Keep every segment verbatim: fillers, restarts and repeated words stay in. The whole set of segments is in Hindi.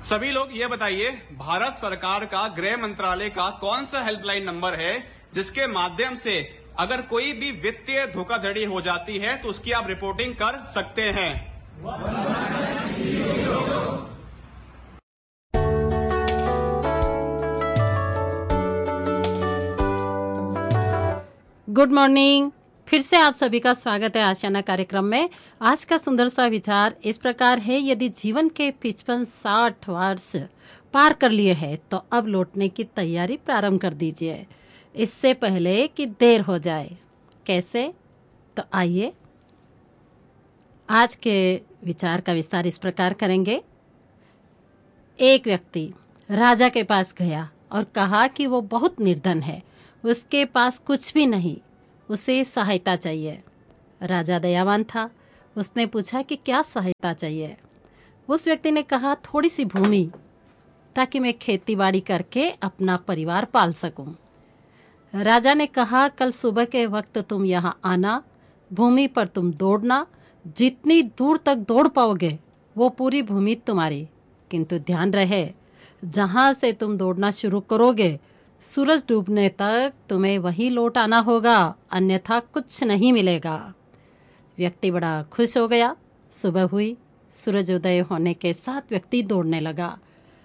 सभी लोग ये बताइए, भारत सरकार का गृह मंत्रालय का कौन सा हेल्पलाइन नंबर है जिसके माध्यम से अगर कोई भी वित्तीय धोखाधड़ी हो जाती है तो उसकी आप रिपोर्टिंग कर सकते हैं? Good morning. फिर से आप सभी का स्वागत है आशियाना कार्यक्रम में। आज का सुंदर सा विचार इस प्रकार है, यदि जीवन के पचपन साठ वर्ष पार कर लिए हैं तो अब लौटने की तैयारी प्रारंभ कर दीजिए, इससे पहले कि देर हो जाए। कैसे? तो आइए आज के विचार का विस्तार इस प्रकार करेंगे। एक व्यक्ति राजा के पास गया और कहा कि वो बहुत निर्धन है, उसके पास कुछ भी नहीं, उसे सहायता चाहिए। राजा दयावान था, उसने पूछा कि क्या सहायता चाहिए। उस व्यक्ति ने कहा, थोड़ी सी भूमि, ताकि मैं खेतीबाड़ी करके अपना परिवार पाल सकूं। राजा ने कहा, कल सुबह के वक्त तुम यहाँ आना, भूमि पर तुम दौड़ना, जितनी दूर तक दौड़ पाओगे वो पूरी भूमि तुम्हारी, किंतु ध्यान रहे जहाँ से तुम दौड़ना शुरू करोगे सूरज डूबने तक तुम्हें वहीं लौट आना होगा, अन्यथा कुछ नहीं मिलेगा। व्यक्ति बड़ा खुश हो गया। सुबह हुई, सूरजोदय होने के साथ व्यक्ति दौड़ने लगा।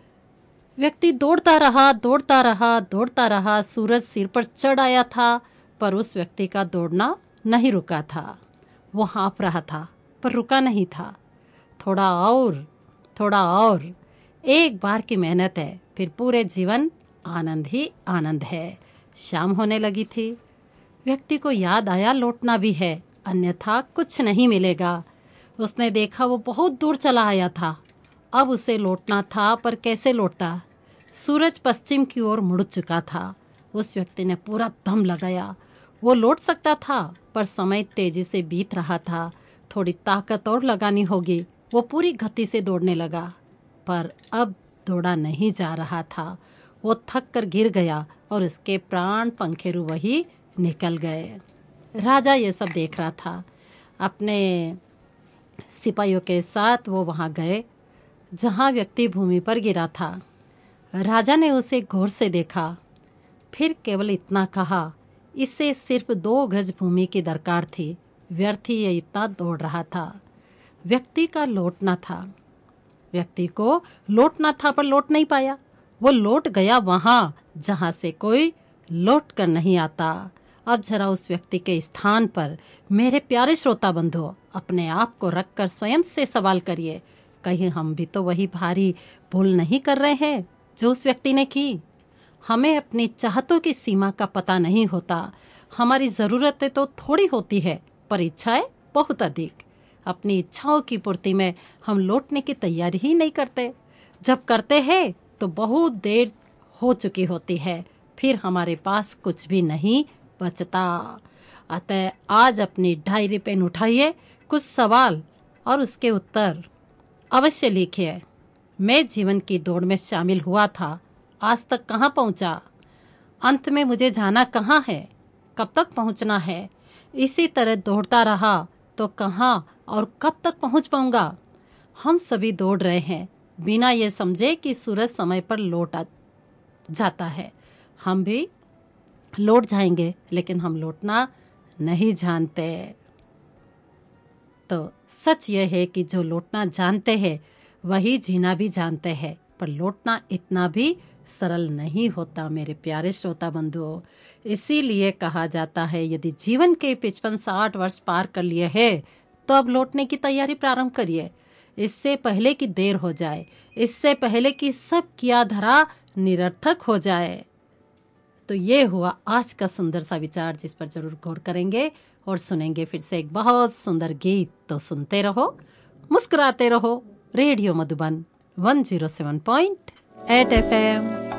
व्यक्ति दौड़ता रहा दौड़ता रहा दौड़ता रहा सूरज सिर पर चढ़ आया था, पर उस व्यक्ति का दौड़ना नहीं रुका था। वो हाँफ रहा था पर रुका नहीं था। थोड़ा और, थोड़ा और, एक बार की मेहनत है, फिर पूरे जीवन आनंद ही आनंद है। शाम होने लगी थी। व्यक्ति को याद आया लौटना भी है, अन्यथा कुछ नहीं मिलेगा। उसने देखा वो बहुत दूर चला आया था, अब उसे लौटना था, पर कैसे लौटता? सूरज पश्चिम की ओर मुड़ चुका था। उस व्यक्ति ने पूरा दम लगाया। वो लौट सकता था, पर समय तेजी से बीत रहा था, थोड़ी ताकत और लगानी होगी। वो पूरी गति से दौड़ने लगा, पर अब दौड़ा नहीं जा रहा था। वो थक कर गिर गया और उसके प्राण पंखेरु वही निकल गए। राजा ये सब देख रहा था। अपने सिपाहियों के साथ वो वहाँ गए जहाँ व्यक्ति भूमि पर गिरा था। राजा ने उसे गौर से देखा, फिर केवल इतना कहा, इसे सिर्फ दो गज भूमि की दरकार थी, व्यर्थ ही ये इतना दौड़ रहा था। व्यक्ति का लौटना था, व्यक्ति को लौटना था, पर लौट नहीं पाया। वो लौट गया वहां जहां से कोई लौट कर नहीं आता। अब जरा उस व्यक्ति के स्थान पर मेरे प्यारे श्रोता बंधुओं अपने आप को रखकर स्वयं से सवाल करिए, कहीं हम भी तो वही भारी भूल नहीं कर रहे हैं जो उस व्यक्ति ने की? हमें अपनी चाहतों की सीमा का पता नहीं होता। हमारी ज़रूरतें तो थोड़ी होती है, पर इच्छाएं बहुत अधिक। अपनी इच्छाओं की पूर्ति में हम लौटने की तैयारी ही नहीं करते। जब करते हैं तो बहुत देर हो चुकी होती है, फिर हमारे पास कुछ भी नहीं बचता। अतः आज अपनी डायरी पेन उठाइए, कुछ सवाल और उसके उत्तर अवश्य लिखिए। मैं जीवन की दौड़ में शामिल हुआ था, आज तक कहाँ पहुँचा? अंत में मुझे जाना कहाँ है? कब तक पहुँचना है? इसी तरह दौड़ता रहा तो कहाँ और कब तक पहुँच पाऊँगा? हम सभी दौड़ रहे हैं बिना ये समझे कि सूरज समय पर लौट जाता है। हम भी लौट जाएंगे, लेकिन हम लौटना नहीं जानते। तो सच ये है कि जो लौटना जानते हैं वही जीना भी जानते हैं, पर लौटना इतना भी सरल नहीं होता मेरे प्यारे श्रोता बंधुओं। इसीलिए कहा जाता है, यदि जीवन के पचपन साठ वर्ष पार कर लिए हैं तो अब लौटने की तैयारी प्रारंभ करिए, इससे पहले कि देर हो जाए, इससे पहले कि सब किया धरा निरर्थक हो जाए। तो ये हुआ आज का सुंदर सा विचार, जिस पर जरूर गौर करेंगे और सुनेंगे फिर से एक बहुत सुंदर गीत। तो सुनते रहो, मुस्कुराते रहो। Radio Madhuban one zero seven point eight F M.